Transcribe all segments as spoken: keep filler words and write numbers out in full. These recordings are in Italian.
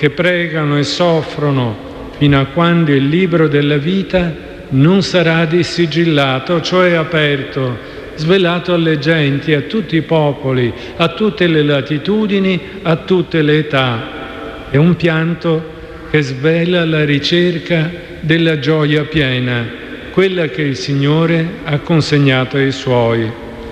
che pregano e soffrono fino a quando il libro della vita non sarà disigillato, cioè aperto, svelato alle genti, a tutti i popoli, a tutte le latitudini, a tutte le età. È un pianto che svela la ricerca della gioia piena, quella che il Signore ha consegnato ai Suoi.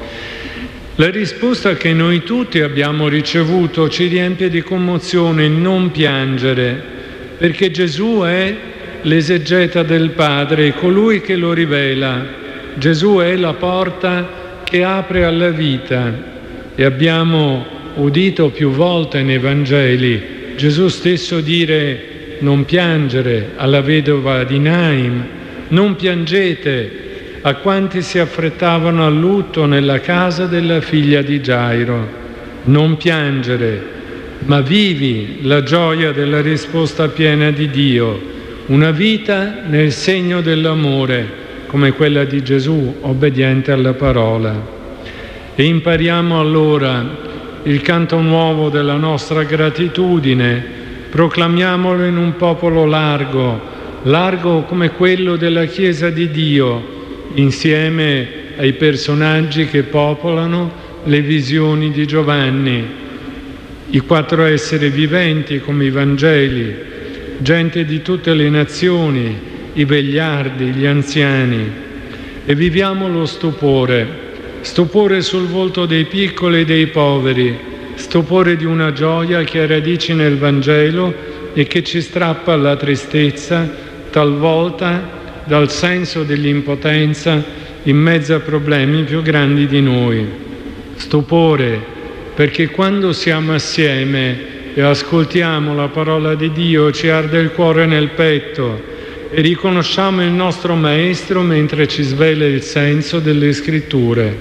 La risposta che noi tutti abbiamo ricevuto ci riempie di commozione: non piangere, perché Gesù è l'esegeta del Padre, colui che lo rivela. Gesù è la porta che apre alla vita, e abbiamo udito più volte nei Vangeli Gesù stesso dire: non piangere alla vedova di Naim, non piangete a quanti si affrettavano al lutto nella casa della figlia di Gairo. Non piangere, ma vivi la gioia della risposta piena di Dio, una vita nel segno dell'amore, come quella di Gesù, obbediente alla parola. E impariamo allora il canto nuovo della nostra gratitudine, proclamiamolo in un popolo largo, largo come quello della Chiesa di Dio, insieme ai personaggi che popolano le visioni di Giovanni, i quattro esseri viventi come i Vangeli, gente di tutte le nazioni, i vegliardi, gli anziani, e viviamo lo stupore, stupore sul volto dei piccoli e dei poveri, stupore di una gioia che ha radici nel Vangelo e che ci strappa alla tristezza, talvolta dal senso dell'impotenza in mezzo a problemi più grandi di noi. Stupore perché quando siamo assieme e ascoltiamo la parola di Dio ci arde il cuore nel petto e riconosciamo il nostro Maestro mentre ci svela il senso delle Scritture.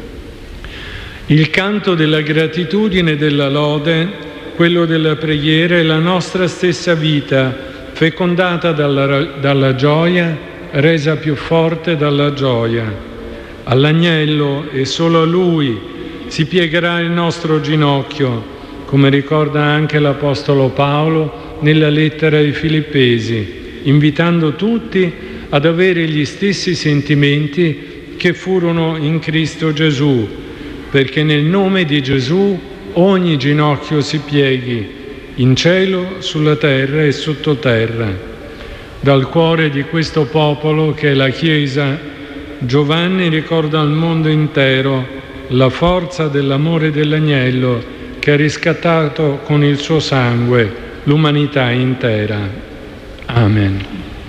Il canto della gratitudine e della lode, quello della preghiera, è la nostra stessa vita, fecondata dalla, dalla gioia, resa più forte dalla gioia. All'agnello e solo a Lui si piegherà il nostro ginocchio, come ricorda anche l'Apostolo Paolo nella lettera ai Filippesi, invitando tutti ad avere gli stessi sentimenti che furono in Cristo Gesù, perché nel nome di Gesù ogni ginocchio si pieghi, in cielo, sulla terra e sottoterra. Dal cuore di questo popolo che è la Chiesa, Giovanni ricorda al mondo intero la forza dell'amore dell'agnello che ha riscattato con il suo sangue l'umanità intera. Amen.